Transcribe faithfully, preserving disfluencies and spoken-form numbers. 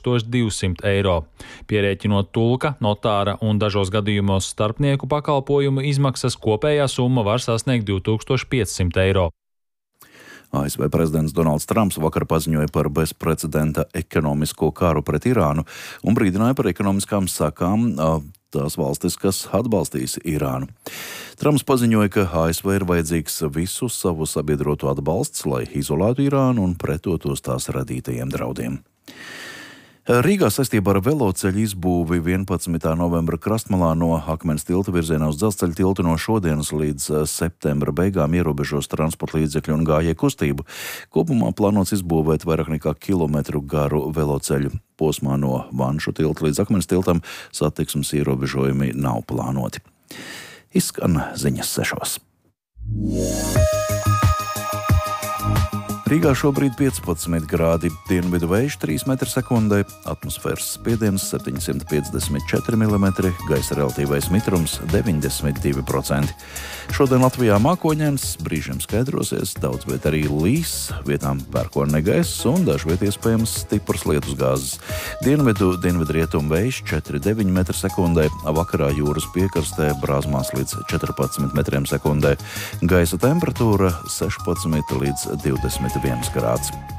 tūkstoši divsimt eiro. Pierēķinot tulka, notāra un dažos gadījumos starpnieku pakalpojumu izmaksas, kopējā summa var sasniegt divtūkstoši piecsimt eiro. A S V prezidents Donalds Trumps vakar paziņoja par bezprecedenta ekonomisko karu pret Irānu un brīdināja par ekonomiskām sakām tās valstis, kas atbalstīs Irānu. Trumps paziņoja, ka A S V ir vajadzīgs visu savu sabiedroto atbalsts, lai izolētu Irānu un pretotos tās radītajiem draudiem. Rīgā saistībā ar veloceļu izbūvi vienpadsmitā novembra krastmalā no Akmens tilta virzienā uz Dzelzceļa tiltu no šodienas līdz septembra beigām ierobežos transporta līdzekļu un gājēju kustību. Kopumā plānots izbūvēt vairāk nekā kilometru garu veloceļu. Posmā no Vanšu tilta līdz Akmens tiltam satiksmes ierobežojumi nav plānoti. Izskan ziņas sešos. Rīgā šobrīd piecpadsmit grādi, dienvidu vējš trīs metri sekundē, atmosfēras spiediens septiņsimt piecdesmit četri milimetri, gaisa relatīvais mitrums deviņdesmit divi procenti. Šodien Latvijā mākoņains, brīžiem skaidrosies, daudz viet arī līs, vietām pērkona negaiss un dažviet iespējams stiprs lietus gāzes. Dienvidu, dienvidrietumu vējš četri deviņi metri sekundē, vakarā jūras piekrastē brāzmās līdz četrpadsmit metriem sekundē. Gaisa temperatūra sešpadsmit līdz divdesmit viens grāds.